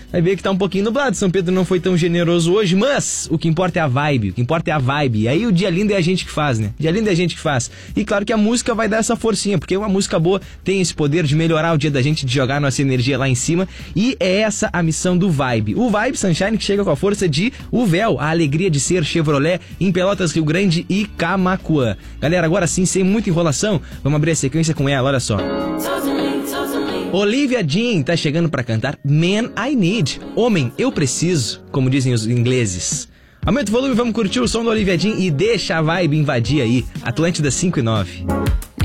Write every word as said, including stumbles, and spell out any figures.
Vai ver que tá um pouquinho nublado, São Pedro não foi tão generoso hoje, mas o que importa é a vibe, o que importa é a vibe. E aí o dia lindo é a gente que faz, né? Dia lindo é a gente que faz. E claro que a música vai dar essa forcinha, porque uma música boa tem esse poder de melhorar o dia da gente, de jogar nossa energia lá em cima. E é essa a missão do Vibe. O Vibe Sunshine que chega com a força de O Véu, a alegria de ser Chevrolet em Pelotas, Rio Grande e Camaquã. Galera, agora sim, sem muita enrolação, vamos abrir a sequência com ela, olha só. Olivia Dean tá chegando pra cantar Man I Need, Homem, Eu Preciso, como dizem os ingleses. Aumenta o volume, vamos curtir o som da Olivia Dean e deixa a vibe invadir aí. Atlântida cinco e nove.